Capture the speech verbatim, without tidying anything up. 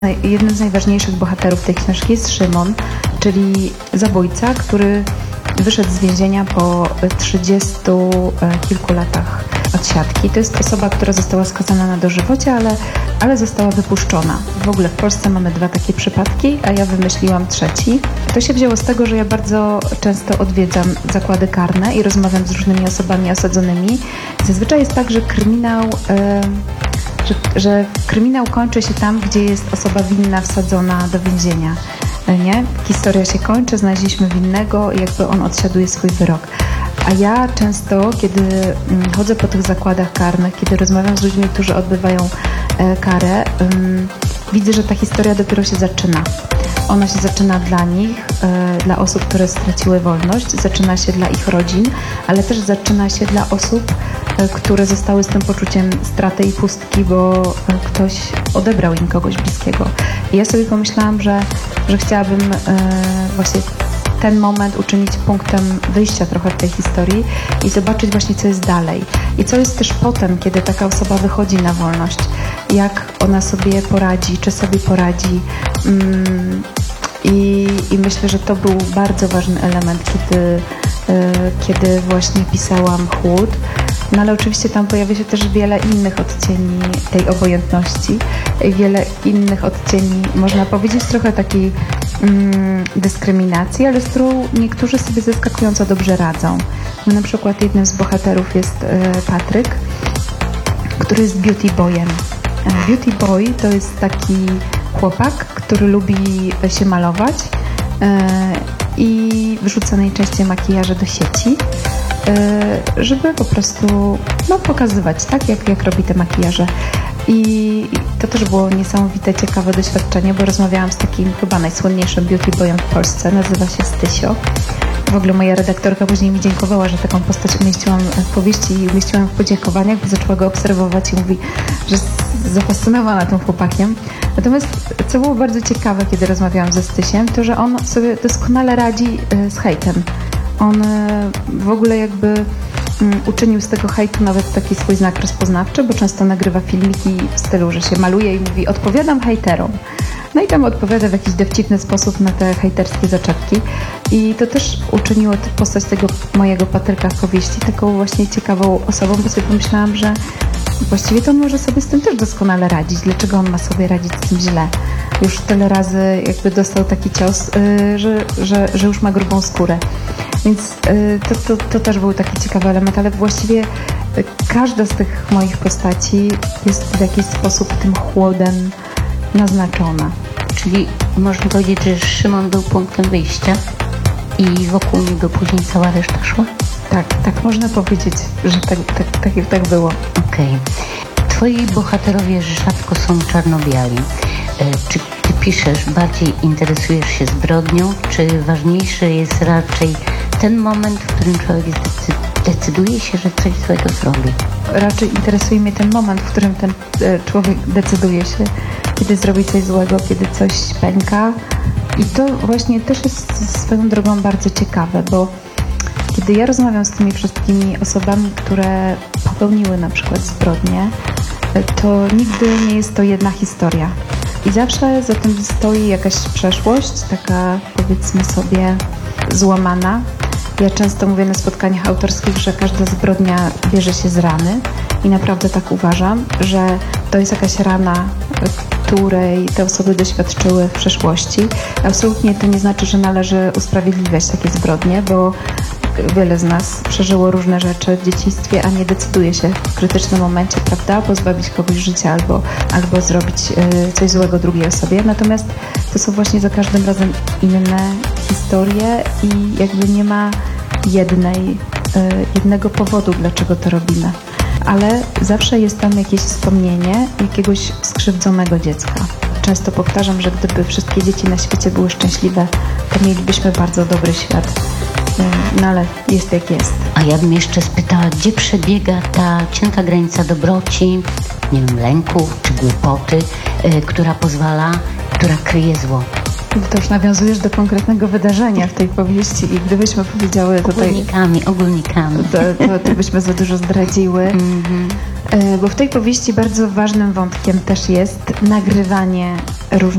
Jednym z najważniejszych bohaterów tej książki jest Szymon, czyli zabójca, który wyszedł z więzienia po trzydziestu kilku latach odsiadki. To jest osoba, która została skazana na dożywocie, ale, ale została wypuszczona. W ogóle w Polsce mamy dwa takie przypadki, a ja wymyśliłam trzeci. To się wzięło z tego, że ja bardzo często odwiedzam zakłady karne i rozmawiam z różnymi osobami osadzonymi. Zazwyczaj jest tak, że kryminał... Yy, Że, że kryminał kończy się tam, gdzie jest osoba winna wsadzona do więzienia. Nie? Historia się kończy, znaleźliśmy winnego i jakby on odsiaduje swój wyrok. A ja często, kiedy chodzę po tych zakładach karnych, kiedy rozmawiam z ludźmi, którzy odbywają e, karę, um, widzę, że ta historia dopiero się zaczyna. Ona się zaczyna dla nich, e, dla osób, które straciły wolność, zaczyna się dla ich rodzin, ale też zaczyna się dla osób, e, które zostały z tym poczuciem straty i pustki, bo e, ktoś odebrał im kogoś bliskiego. I ja sobie pomyślałam, że, że chciałabym e, właśnie ten moment uczynić punktem wyjścia trochę w tej historii i zobaczyć właśnie, co jest dalej. I co jest też potem, kiedy taka osoba wychodzi na wolność. Jak ona sobie poradzi, czy sobie poradzi. Mm, i, I myślę, że to był bardzo ważny element, kiedy, y, kiedy właśnie pisałam Chłód. No ale oczywiście tam pojawia się też wiele innych odcieni tej obojętności, wiele innych odcieni, można powiedzieć, trochę takiej mm, dyskryminacji, ale z którą niektórzy sobie zaskakująco dobrze radzą. No, na przykład jednym z bohaterów jest y, Patryk, który jest beauty boyem. Beauty boy to jest taki chłopak, który lubi się malować y, i wrzuca najczęściej makijaże do sieci, żeby po prostu no, pokazywać, tak, jak, jak robi te makijaże. I to też było niesamowite, ciekawe doświadczenie, bo rozmawiałam z takim chyba najsłynniejszym beauty boyem w Polsce, nazywa się Stysio. W ogóle moja redaktorka później mi dziękowała, że taką postać umieściłam w powieści i umieściłam w podziękowaniach, bo zaczęła go obserwować i mówi, że jest zafascynowana tym chłopakiem. Natomiast co było bardzo ciekawe, kiedy rozmawiałam ze Stysiem, to że on sobie doskonale radzi z hejtem. On w ogóle jakby uczynił z tego hejtu nawet taki swój znak rozpoznawczy, bo często nagrywa filmiki w stylu, że się maluje i mówi: odpowiadam hejterom. No i tam odpowiada w jakiś dowcipny sposób na te hejterskie zaczepki. I to też uczyniło postać tego mojego Patryka w powieści taką właśnie ciekawą osobą, bo sobie pomyślałam, że właściwie to on może sobie z tym też doskonale radzić. Dlaczego on ma sobie radzić z tym źle? Już tyle razy jakby dostał taki cios, yy, że, że, że już ma grubą skórę. Więc yy, to, to, to też był taki ciekawy element, ale właściwie yy, każda z tych moich postaci jest w jakiś sposób tym chłodem naznaczona. Czyli można powiedzieć, że Szymon był punktem wyjścia i wokół niego później cała reszta szła? Tak, tak można powiedzieć, że tak, tak, tak, tak było. Okej. Okay. Twoi bohaterowie rzadko są czarno-biali. E, czy ty piszesz, bardziej interesujesz się zbrodnią, czy ważniejszy jest raczej ten moment, w którym człowiek decyduje się, że coś złego zrobi? Raczej interesuje mnie ten moment, w którym ten człowiek decyduje się, kiedy zrobi coś złego, kiedy coś pęka. I to właśnie też jest swoją drogą bardzo ciekawe, bo kiedy ja rozmawiam z tymi wszystkimi osobami, które popełniły na przykład zbrodnie, to nigdy nie jest to jedna historia. I zawsze za tym stoi jakaś przeszłość, taka powiedzmy sobie złamana. Ja często mówię na spotkaniach autorskich, że każda zbrodnia bierze się z rany i naprawdę tak uważam, że to jest jakaś rana, której te osoby doświadczyły w przeszłości. Absolutnie to nie znaczy, że należy usprawiedliwiać takie zbrodnie, bo wiele z nas przeżyło różne rzeczy w dzieciństwie, a nie decyduje się w krytycznym momencie, prawda, pozbawić kogoś życia albo, albo zrobić y, coś złego drugiej osobie. Natomiast to są właśnie za każdym razem inne historie i jakby nie ma jednej, y, jednego powodu, dlaczego to robimy. Ale zawsze jest tam jakieś wspomnienie jakiegoś skrzywdzonego dziecka. Często powtarzam, że gdyby wszystkie dzieci na świecie były szczęśliwe, to mielibyśmy bardzo dobry świat. No ale jest jak jest. A ja bym jeszcze spytała, gdzie przebiega ta cienka granica dobroci, nie wiem, lęku czy głupoty, yy, która pozwala, która kryje zło? To już nawiązujesz do konkretnego wydarzenia w tej powieści i gdybyśmy powiedziały tutaj... Ogólnikami, ogólnikami. To, to, to byśmy za dużo zdradziły. Mm-hmm. Bo w tej powieści bardzo ważnym wątkiem też jest nagrywanie różnych